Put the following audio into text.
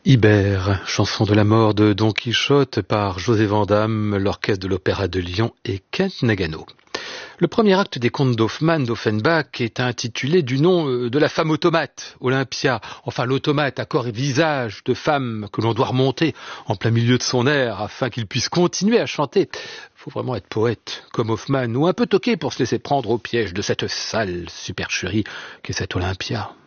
Ibère, chanson de la mort de Don Quichotte par José Vandamme, l'orchestre de l'Opéra de Lyon et Kent Nagano. Le premier acte des contes d'Offenbach est intitulé du nom de la femme automate, Olympia. Enfin, l'automate à corps et visage de femme que l'on doit remonter en plein milieu de son air afin qu'il puisse continuer à chanter. Faut vraiment être poète comme Hoffmann ou un peu toqué pour se laisser prendre au piège de cette sale supercherie qu'est cette Olympia.